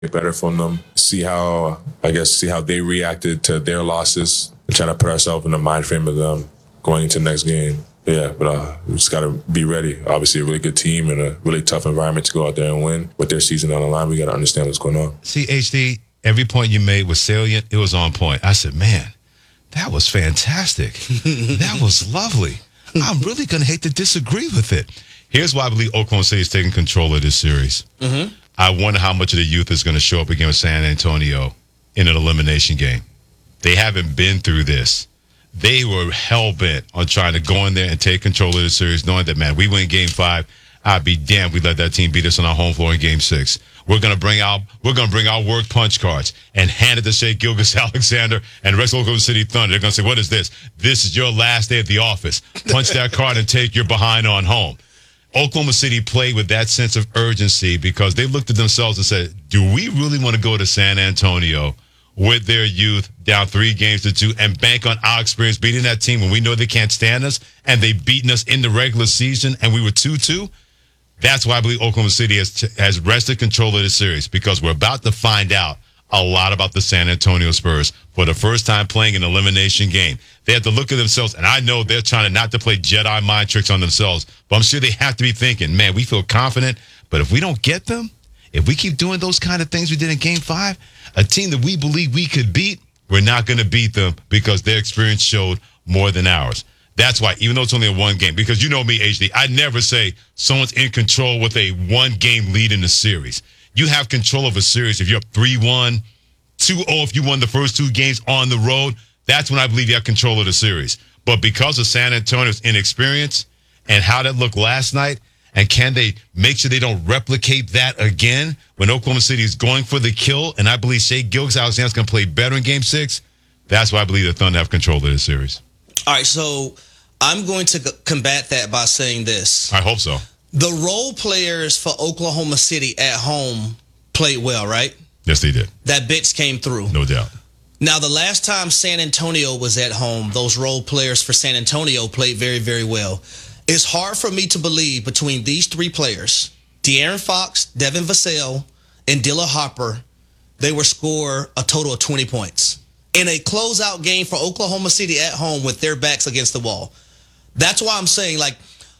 better from them, see how they reacted to their losses, and try to put ourselves in the mind frame of them going into the next game. But we just got to be ready. Obviously, a really good team and a really tough environment to go out there and win. With their season on the line, we got to understand what's going on. See, HD, every point you made was salient. It was on point. I said, man, that was fantastic. That was lovely. I'm really going to hate to disagree with it. Here's why I believe Oklahoma City is taking control of this series. Mm-hmm. I wonder how much of the youth is going to show up against San Antonio in an elimination game. They haven't been through this. They were hell-bent on trying to go in there and take control of the series, knowing that, man, we win Game 5, I'd be damned we let that team beat us on our home floor in Game 6. We're gonna bring our work punch cards and hand it to Shai Gilgeous-Alexander and the rest of Oklahoma City Thunder. They're gonna say, what is this? This is your last day at the office. Punch that card and take your behind on home. Oklahoma City played with that sense of urgency because they looked at themselves and said, do we really want to go to San Antonio with their youth down 3-2 and bank on our experience beating that team when we know they can't stand us and they've beaten us in the regular season and we were 2-2? That's why I believe Oklahoma City has wrested control of the series, because we're about to find out a lot about the San Antonio Spurs for the first time playing an elimination game. They have to look at themselves, and I know they're trying not to play Jedi mind tricks on themselves, but I'm sure they have to be thinking, man, we feel confident, but if we don't get them, if we keep doing those kind of things we did in Game 5, a team that we believe we could beat, we're not going to beat them because their experience showed more than ours. That's why, even though it's only a one game, because you know me, HD, I never say someone's in control with a one-game lead in the series. You have control of a series if you're up 3-1, 2-0 if you won the first 2 games on the road. That's when I believe you have control of the series. But because of San Antonio's inexperience and how that looked last night, and can they make sure they don't replicate that again when Oklahoma City is going for the kill? And I believe Shai Gilgeous-Alexander is going to play better in Game 6. That's why I believe the Thunder have control of this series. All right, so I'm going to combat that by saying this. I hope so. The role players for Oklahoma City at home played well, right? Yes, they did. That bitch came through. No doubt. Now, the last time San Antonio was at home, those role players for San Antonio played very, very well. It's hard for me to believe between these 3 players, De'Aaron Fox, Devin Vassell, and Dylan Harper, they will score a total of 20 points in a closeout game for Oklahoma City at home with their backs against the wall. That's why I'm saying, like,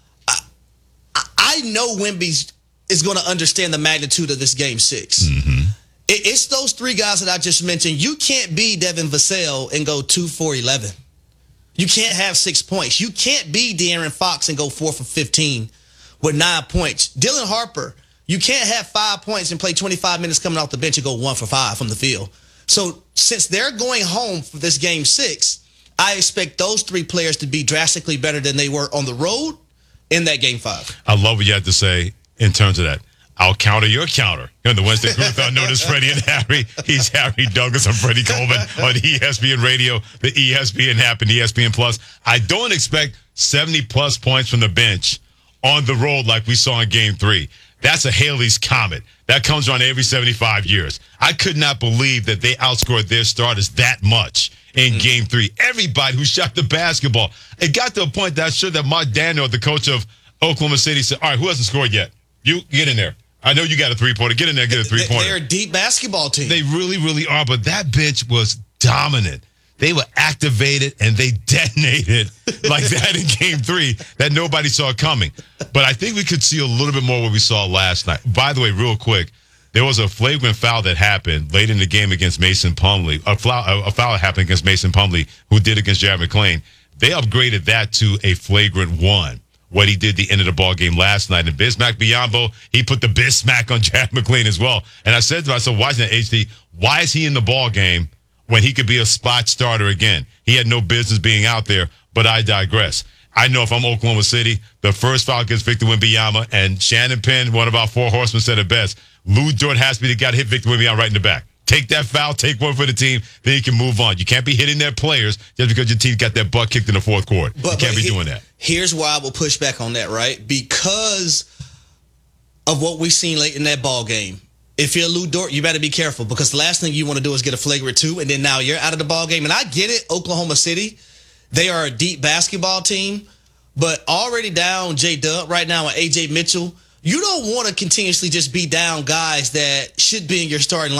I know Wemby is going to understand the magnitude of this Game 6. Mm-hmm. It's those 3 guys that I just mentioned. You can't be Devin Vassell and go 2 for 11. You can't have 6 points. You can't be De'Aaron Fox and go 4 for 15 with 9 points. Dylan Harper, you can't have 5 points and play 25 minutes coming off the bench and go 1 for 5 from the field. So since they're going home for this Game 6, I expect those 3 players to be drastically better than they were on the road in that Game 5. I love what you had to say in terms of that. I'll counter your counter. On the Wednesday Group, I noticed Freddie and Harry. He's Harry Douglas. I'm Freddie Coleman on ESPN Radio, the ESPN app, and ESPN Plus. I don't expect 70-plus points from the bench on the road like we saw in Game 3. That's a Haley's Comet. That comes around every 75 years. I could not believe that they outscored their starters that much in Game 3. Everybody who shot the basketball. It got to a point that I'm sure that Mark Daniel, the coach of Oklahoma City, said, all right, who hasn't scored yet? You get in there. I know you got a 3-pointer. Get in there, get a 3-pointer. They're a deep basketball team. They really, really are. But that bench was dominant. They were activated and they detonated like that in Game 3 that nobody saw coming. But I think we could see a little bit more what we saw last night. By the way, real quick, there was a flagrant foul that happened late in the game against Mason Plumlee. A foul happened against Mason Plumlee, who did against Jared McClain. They upgraded that to a flagrant 1. What he did the end of the ball game last night. And Bismack Biyombo, he put the Bismack on Jared McClain as well. And I said to myself, why is that HD? Why is he in the ball game when he could be a spot starter again? He had no business being out there, but I digress. I know if I'm Oklahoma City, the first foul against Victor Wembanyama, and Shannon Penn, one of our 4 horsemen, said it best. Lou Dort has to be the guy to hit Victor Wembanyama right in the back. Take that foul, take one for the team, then you can move on. You can't be hitting their players just because your team got that butt kicked in the 4th quarter. You can't be doing that. Here's why I will push back on that, right? Because of what we've seen late in that ball game. If you're Lou Dort, you better be careful, because the last thing you want to do is get a flagrant 2, and then now you're out of the ball game. And I get it, Oklahoma City, they are a deep basketball team, but already down J-Dub right now and A.J. Mitchell, you don't want to continuously just be down guys that should be in your starting